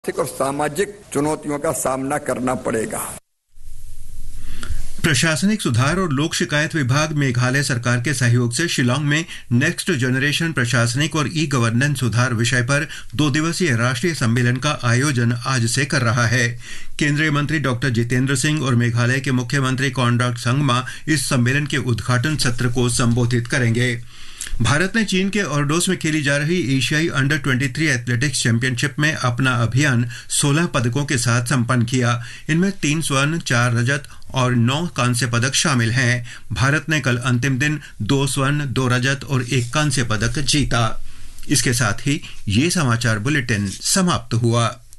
आर्थिक और सामाजिक चुनौतियों का सामना करना पड़ेगा। प्रशासनिक सुधार और लोक शिकायत विभाग मेघालय सरकार के सहयोग से शिलांग में नेक्स्ट जनरेशन प्रशासनिक और ई गवर्नेंस सुधार विषय पर 2 दिवसीय राष्ट्रीय सम्मेलन का आयोजन आज से कर रहा है। केंद्रीय मंत्री डॉक्टर जितेंद्र सिंह और मेघालय के मुख्यमंत्री कॉनराड संगमा इस सम्मेलन के उद्घाटन सत्र को संबोधित करेंगे। भारत ने चीन के ओरडोस में खेली जा रही एशियाई अंडर 23 एथलेटिक्स चैंपियनशिप में अपना अभियान 16 पदकों के साथ संपन्न किया। इनमें 3 स्वर्ण, 4 रजत और 9 कांस्य पदक शामिल हैं। भारत ने कल अंतिम दिन 2 स्वर्ण, 2 रजत और 1 कांस्य पदक जीता। इसके साथ ही ये समाचार बुलेटिन समाप्त हुआ।